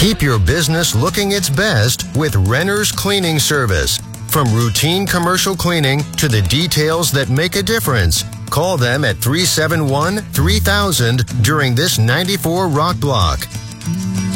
Keep your business looking its best with Renner's Cleaning Service. From routine commercial cleaning to the details that make a difference, call them at 371-3000 during this 94 Rock Block.